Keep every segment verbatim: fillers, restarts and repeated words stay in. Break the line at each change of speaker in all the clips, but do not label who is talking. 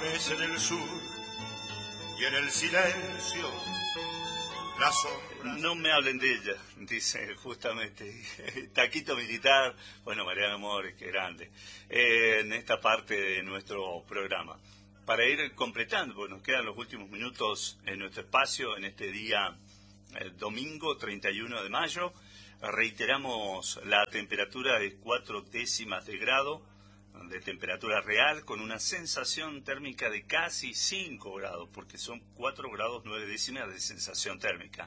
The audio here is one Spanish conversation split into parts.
florece en el sur y en el silencio la sombra.
No me hablen de ella, dice justamente Taquito Militar. Bueno, Mariano Mores, qué grande, eh, en esta parte de nuestro programa. Para ir completando, pues nos quedan los últimos minutos en nuestro espacio, en este día eh, domingo treinta y uno de mayo. Reiteramos la temperatura de cuatro décimas de grado de temperatura real, con una sensación térmica de casi cinco grados, porque son cuatro grados nueve décimas de sensación térmica.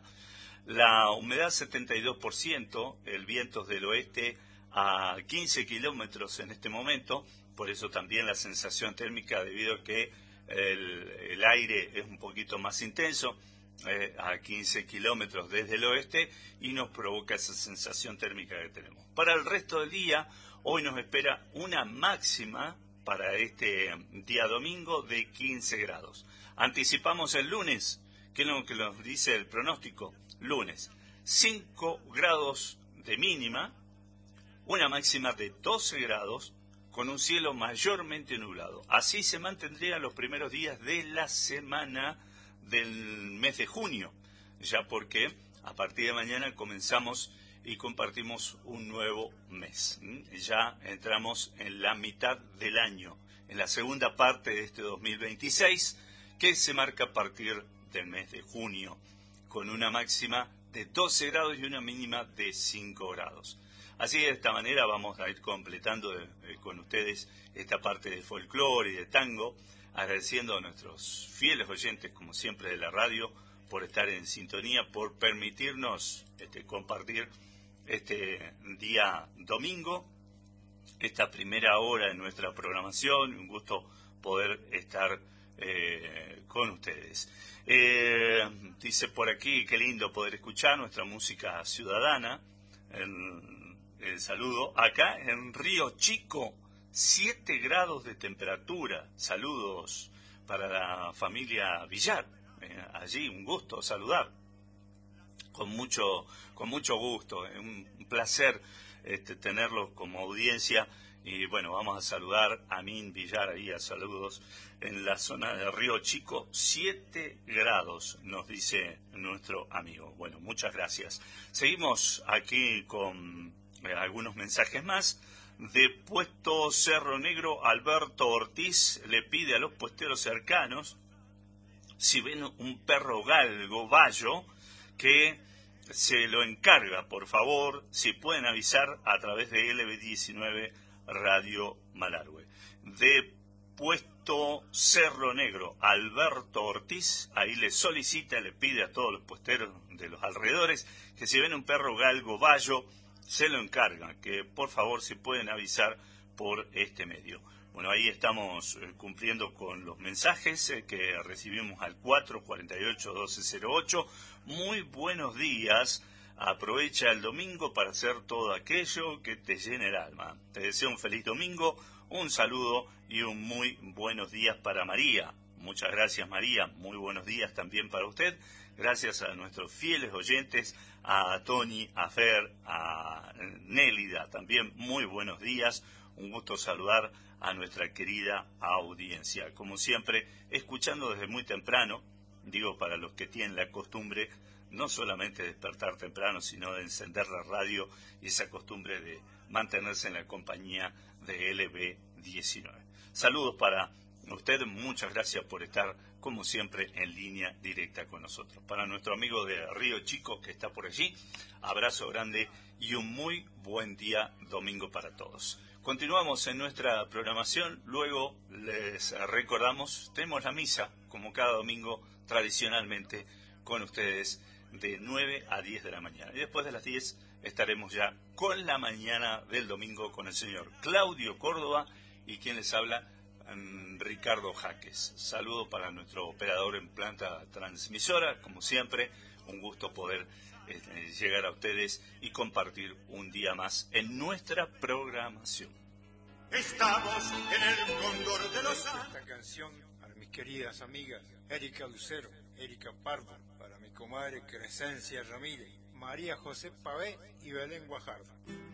La humedad setenta y dos por ciento, el viento del oeste a quince kilómetros en este momento, por eso también la sensación térmica, debido a que el, el aire es un poquito más intenso, eh, a quince kilómetros desde el oeste, y nos provoca esa sensación térmica que tenemos. Para el resto del día, hoy nos espera una máxima para este día domingo de quince grados. Anticipamos el lunes, que es lo que nos dice el pronóstico. Lunes, cinco grados de mínima, una máxima de doce grados, con un cielo mayormente nublado. Así se mantendrían los primeros días de la semana del mes de junio, ya porque a partir de mañana comenzamos y compartimos un nuevo mes. Ya entramos en la mitad del año, en la segunda parte de este dos mil veintiséis, que se marca a partir del mes de junio, con una máxima de doce grados y una mínima de cinco grados. Así, de esta manera, vamos a ir completando eh, con ustedes esta parte de folclore y de tango, agradeciendo a nuestros fieles oyentes, como siempre, de la radio, por estar en sintonía, por permitirnos este, compartir este día domingo, esta primera hora de nuestra programación. Un gusto poder estar eh, con ustedes. Eh, dice por aquí, qué lindo poder escuchar nuestra música ciudadana. El, el saludo acá en Río Chico, siete grados de temperatura. Saludos para la familia Villar, eh, allí un gusto saludar. Con mucho, con mucho gusto, es un placer este, tenerlos como audiencia. Y bueno, vamos a saludar a Min Villar ahí, a saludos en la zona de Río Chico, siete grados, nos dice nuestro amigo. Bueno, muchas gracias. Seguimos aquí con eh, algunos mensajes más. De Puesto Cerro Negro, Alberto Ortiz le pide a los puesteros cercanos, si ven un perro galgo bayo, que se lo encarga, por favor, si pueden avisar a través de L B diecinueve Radio Malargüe. De Puesto Cerro Negro, Alberto Ortiz, ahí le solicita, le pide a todos los puesteros de los alrededores que si ven un perro galgo bayo, se lo encargan, que por favor si pueden avisar por este medio. Bueno, ahí estamos eh, cumpliendo con los mensajes eh, que recibimos al cuatro cuarenta y ocho, doce cero ocho. Muy buenos días. Aprovecha el domingo para hacer todo aquello que te llene el alma. Te deseo un feliz domingo, un saludo y un muy buenos días para María. Muchas gracias, María. Muy buenos días también para usted. Gracias a nuestros fieles oyentes, a Tony, a Fer, a Nélida también. Muy buenos días. Un gusto saludar a nuestra querida audiencia. Como siempre, escuchando desde muy temprano, digo para los que tienen la costumbre no solamente de despertar temprano, sino de encender la radio y esa costumbre de mantenerse en la compañía de L B diecinueve. Saludos para usted, muchas gracias por estar, como siempre, en línea directa con nosotros. Para nuestro amigo de Río Chico, que está por allí, abrazo grande y un muy buen día domingo para todos. Continuamos en nuestra programación, luego les recordamos, tenemos la misa, como cada domingo, tradicionalmente, con ustedes, de nueve a diez de la mañana. Y después de las diez estaremos ya con la mañana del domingo con el señor Claudio Córdoba y quien les habla, Ricardo Jaques. Saludo para nuestro operador en planta transmisora, como siempre, un gusto poder eh, llegar a ustedes y compartir un día más en nuestra programación.
Estamos en el Cóndor de los Andes.
Esta canción a mis queridas amigas Erika Lucero, Erika Pardo, para mi comadre Crescencia Ramírez, María José Pavé y Belén Guajardo.